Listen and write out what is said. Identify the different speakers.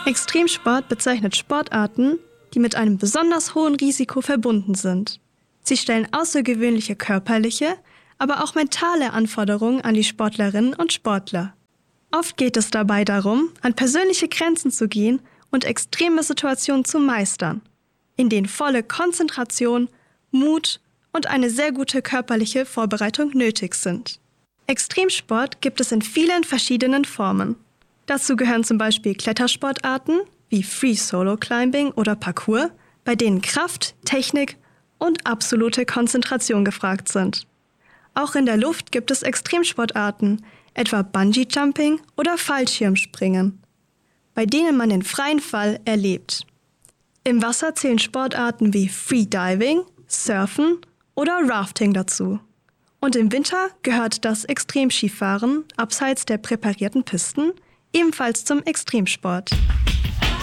Speaker 1: Extremsport bezeichnet Sportarten, die mit einem besonders hohen Risiko verbunden sind. Sie stellen außergewöhnliche körperliche, aber auch mentale Anforderungen an die Sportlerinnen und Sportler. Oft geht es dabei darum, an persönliche Grenzen zu gehen und extreme Situationen zu meistern, in denen volle Konzentration, Mut und eine sehr gute körperliche Vorbereitung nötig sind. Extremsport gibt es in vielen verschiedenen Formen. Dazu gehören zum Beispiel Klettersportarten wie Free Solo Climbing oder Parkour, bei denen Kraft, Technik und absolute Konzentration gefragt sind. Auch in der Luft gibt es Extremsportarten, etwa Bungee Jumping oder Fallschirmspringen, bei denen man den freien Fall erlebt. Im Wasser zählen Sportarten wie Freediving, Surfen oder Rafting dazu. Und im Winter gehört das Extremskifahren abseits der präparierten Pisten ebenfalls zum Extremsport.